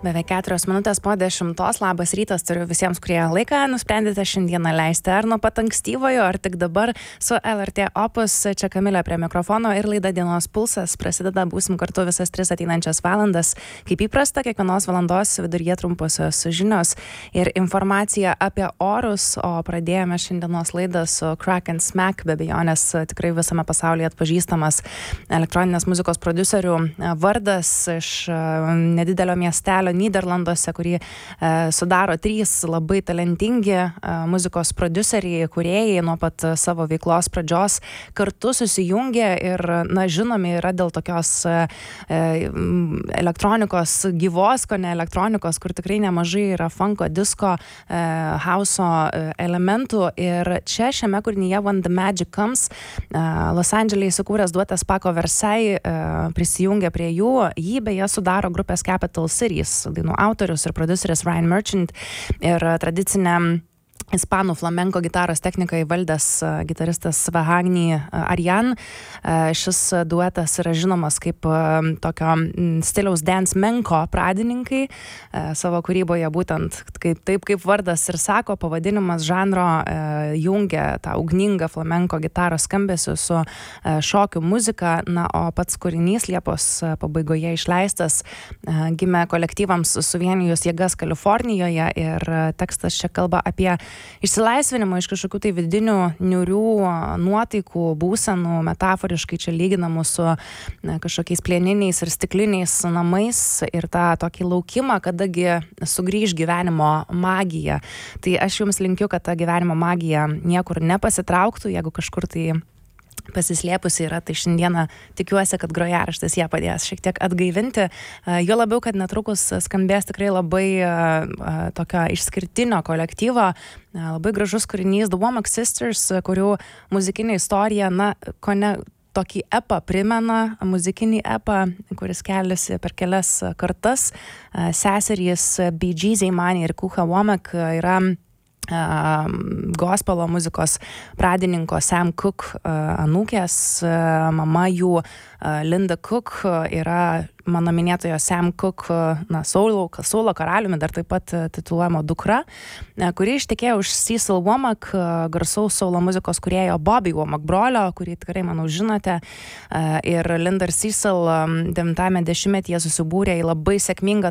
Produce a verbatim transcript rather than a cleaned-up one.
Beveik keturios minutės po dešimtos. Labas rytas, turiu visiems, kurie laiką nusprendėte šiandieną leisti ar nuo pat ankstyvojo, ar tik dabar su L R T Opus. Čia Kamilė prie mikrofono ir laida Dienos pulsas prasideda, būsim kartu visas tris ateinančias valandas. Kaip įprasta, kiekvienos valandos viduryje trumposios žinios ir informacija apie orus, o pradėjome šiandienos laidą su Crack and Smack, be abejonės tikrai visame pasaulyje atpažįstamas elektroninės muzikos prodiuserių vardas iš nedidelio miestelio Nyderlanduose, kurį e, sudaro trys labai talentingi e, muzikos prodiuseriai, kūrėjai nuo pat savo veiklos pradžios kartu susijungė ir, na, žinomi yra dėl tokios e, elektronikos gyvos, ko ne elektronikos, kur tikrai nemažai yra funko, disko, e, hauso e, elementų. Ir čia šiame kūrinyje When the Magic Comes e, Los Andžele įsikūręs duetas Paco Versailles e, prisijungia prie jų. Jį beje sudaro grupės Capital Cities dainų autorius ir prodiuseris Ryan Merchant ir tradiciniam ispanų flamenko gitaros techniką įvaldęs gitaristas Vahagni Arjan. Šis duetas yra žinomas kaip tokio stiliaus dance menko pradininkai. Savo kūryboje būtent kaip, taip kaip vardas ir sako, pavadinimas žanro jungia tą ugningą flamenko gitaros skambesiu su šokių muzika. Na, o pats kūrinys Liepos pabaigoje išleistas gimė kolektyvams suvienijus jėgas Kalifornijoje ir tekstas čia kalba apie išsilaisvinimą iš kažkokių tai vidinių niūrių nuotaikų, būsenų, metaforiškai čia lyginamų su na, kažkokiais plieniniais ir stikliniais namais ir tą tokį laukimą, kadagi sugrįž gyvenimo magija. Tai aš jums linkiu, kad ta gyvenimo magija niekur nepasitrauktų, jeigu kažkur tai pasislėpusi yra, tai šiandieną tikiuosi, kad grojaraštis ją padės šiek tiek atgaivinti. Jo labiau, kad netrukus skambės tikrai labai tokio išskirtinio kolektyvo, labai gražus kūrinys The Womack Sisters, kurių muzikinė istorija, na, kone tokį epą primena, muzikinį epą, kuris keliasi per kelias kartas. Seserys Bee Gees, Imani ir Kucha Womack yra Uh, gospelo muzikos pradininko Sam Cooke uh, anūkės, uh, mama jų uh, Linda Cook uh, yra mano minėtojo Sam Cooke, uh, na, soulo, soulo karaliumi, dar taip pat uh, tituluojama dukra, uh, kuri ištekėjo už Cecil Womack, uh, garsaus soulo muzikos kūrėjo Bobby Womack brolio, kurį tikrai, manau, žinote. Uh, ir Linda ir Cecil um, devintajame dešimtmetyje susibūrė į labai sėkmingą